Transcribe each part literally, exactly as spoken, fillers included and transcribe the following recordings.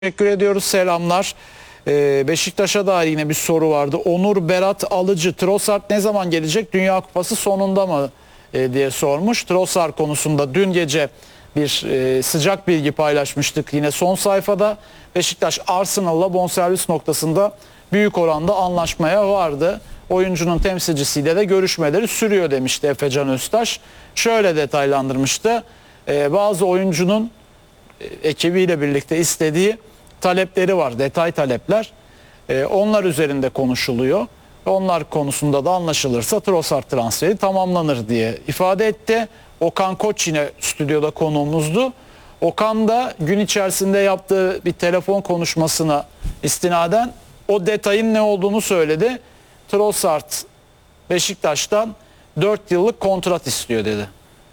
Teşekkür ediyoruz. Selamlar. Ee, Beşiktaş'a dair yine bir soru vardı. Onur Berat Alıcı, Trossard ne zaman gelecek? Dünya Kupası sonunda mı e, diye sormuş. Trossard konusunda dün gece bir e, sıcak bilgi paylaşmıştık. Yine son sayfada Beşiktaş Arsenal'la bonservis noktasında büyük oranda anlaşmaya vardı. Oyuncunun temsilcisiyle de görüşmeleri sürüyor demişti Efecan Öztaş. Şöyle detaylandırmıştı. Ee, bazı oyuncunun e, ekibiyle birlikte istediği talepleri var, detay talepler. Ee, onlar üzerinde konuşuluyor. Onlar konusunda da anlaşılırsa Trossard transferi tamamlanır diye ifade etti. Okan Koç yine stüdyoda konuğumuzdu. Okan da gün içerisinde yaptığı bir telefon konuşmasına istinaden o detayın ne olduğunu söyledi. Trossard Beşiktaş'tan dört yıllık kontrat istiyor dedi.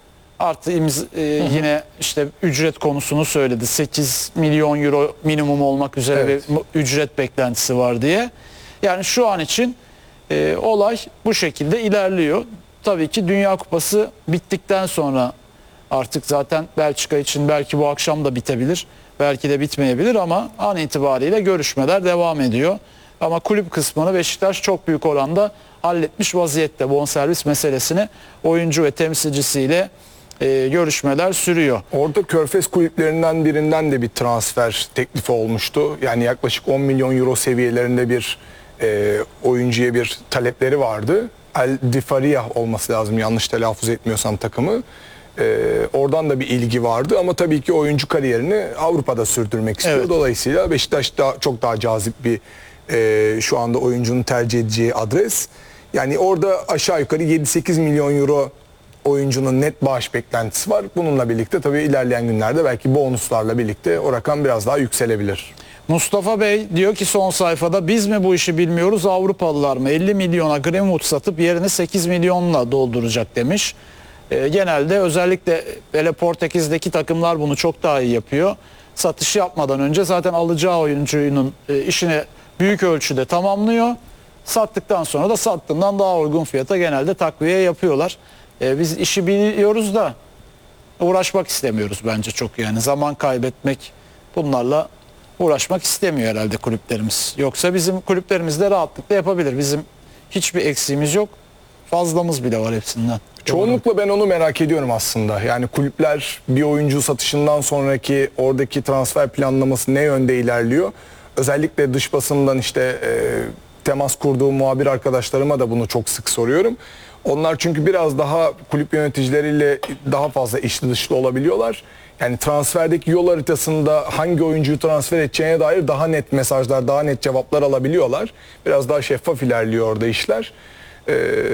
Artı imz, e, yine işte ücret konusunu söyledi. sekiz milyon euro minimum olmak üzere evet. bir ücret beklentisi var diye. Yani şu an için e, olay bu şekilde ilerliyor. Tabii ki Dünya Kupası bittikten sonra artık zaten Belçika için belki bu akşam da bitebilir. Belki de bitmeyebilir ama an itibariyle görüşmeler devam ediyor. Ama kulüp kısmını Beşiktaş çok büyük oranda halletmiş vaziyette. Bonservis meselesini oyuncu ve temsilcisiyle e, görüşmeler sürüyor. Orada Körfez kulüplerinden birinden de bir transfer teklifi olmuştu. Yani yaklaşık on milyon euro seviyelerinde bir e, oyuncuya bir talepleri vardı. El Difaria olması lazım yanlış telaffuz etmiyorsam takımı. Ee, oradan da bir ilgi vardı ama tabii ki oyuncu kariyerini Avrupa'da sürdürmek istiyor. Evet. Dolayısıyla Beşiktaş da çok daha cazip bir e, şu anda oyuncunun tercih edeceği adres. Yani orada aşağı yukarı yedi sekiz milyon euro oyuncunun net bağış beklentisi var. Bununla birlikte tabii ilerleyen günlerde belki bonuslarla birlikte o rakam biraz daha yükselebilir. Mustafa Bey diyor ki son sayfada biz mi bu işi bilmiyoruz, Avrupalılar mı? elli milyona Greenwood satıp yerine sekiz milyonla dolduracak demiş. E, genelde özellikle böyle Portekiz'deki takımlar bunu çok daha iyi yapıyor. Satış yapmadan önce zaten alacağı oyuncunun e, işini büyük ölçüde tamamlıyor. Sattıktan sonra da sattığından daha uygun fiyata genelde takviye yapıyorlar. E, biz işi biliyoruz da uğraşmak istemiyoruz bence çok yani. Zaman kaybetmek, bunlarla uğraşmak istemiyor herhalde kulüplerimiz. Yoksa bizim kulüplerimiz de rahatlıkla yapabilir. Bizim hiçbir eksiğimiz yok. Fazlamız bile var hepsinden. Çoğunlukla ben onu merak ediyorum aslında. Yani kulüpler bir oyuncu satışından sonraki oradaki transfer planlaması ne yönde ilerliyor? Özellikle dış basından işte e, temas kurduğum muhabir arkadaşlarıma da bunu çok sık soruyorum. Onlar çünkü biraz daha kulüp yöneticileriyle daha fazla içli dışlı olabiliyorlar. Yani transferdeki yol haritasında hangi oyuncuyu transfer edeceğine dair daha net mesajlar, daha net cevaplar alabiliyorlar. Biraz daha şeffaf ilerliyor orada işler. Ee,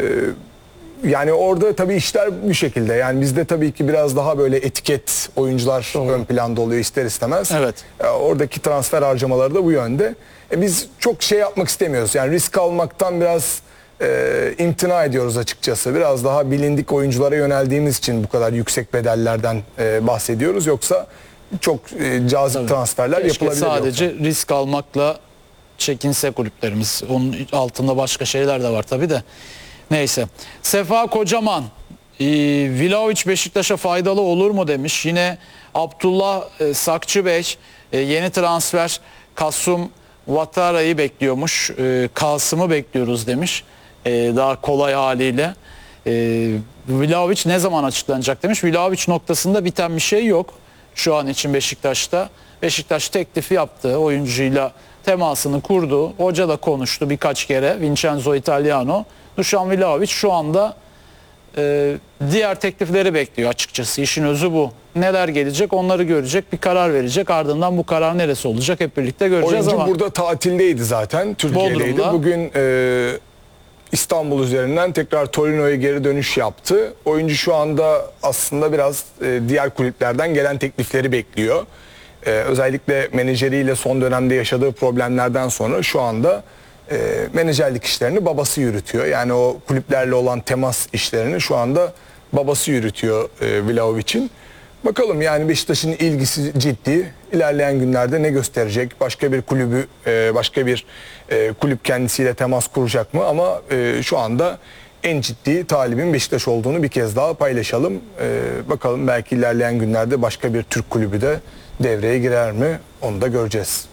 yani orada tabii işler bu şekilde. Yani bizde tabii ki biraz daha böyle etiket oyuncular Doğru. ön planda oluyor ister istemez. Evet. Ee, oradaki transfer harcamaları da bu yönde. E, biz çok şey yapmak istemiyoruz. Yani risk almaktan biraz e, imtina ediyoruz açıkçası. Biraz daha bilindik oyunculara yöneldiğimiz için bu kadar yüksek bedellerden e, bahsediyoruz. Yoksa çok e, cazip Tabii. transferler Keşke yapılabilir. Sadece yoksa. risk almakla çekinse kulüplerimiz. Onun altında başka şeyler de var tabii de. Neyse. Sefa Kocaman, e, Vlahovic Beşiktaş'a faydalı olur mu demiş. Yine Abdullah e, Sakçıbey e, yeni transfer Kasım Vatara'yı bekliyormuş. E, Kasım'ı bekliyoruz demiş. E, daha kolay haliyle. E, Vlahovic ne zaman açıklanacak demiş. Vlahovic noktasında biten bir şey yok. Şu an için Beşiktaş'ta. Beşiktaş teklifi yaptı. Oyuncuyla temasını kurdu. Hoca da konuştu birkaç kere. Vincenzo Italiano. Dušan Vlahovic şu anda e, diğer teklifleri bekliyor açıkçası. İşin özü bu. Neler gelecek onları görecek, bir karar verecek. Ardından bu karar neresi olacak hep birlikte göreceğiz. Oyuncu ama burada tatildeydi zaten. Türkiye'deydi. Bodrum'da. Bugün e, İstanbul üzerinden tekrar Torino'ya geri dönüş yaptı. Oyuncu şu anda aslında biraz e, diğer kulüplerden gelen teklifleri bekliyor. E, özellikle menajeriyle son dönemde yaşadığı problemlerden sonra şu anda e, menajerlik işlerini babası yürütüyor. Yani o kulüplerle olan temas işlerini şu anda babası yürütüyor e, Vlahovic'in. Bakalım yani Beşiktaş'ın ilgisi ciddi. İlerleyen günlerde ne gösterecek? Başka bir kulübü, e, başka bir e, kulüp kendisiyle temas kuracak mı? Ama e, şu anda en ciddi talibin Beşiktaş olduğunu bir kez daha paylaşalım. E, bakalım belki ilerleyen günlerde başka bir Türk kulübü de devreye girer mi? Onu da göreceğiz.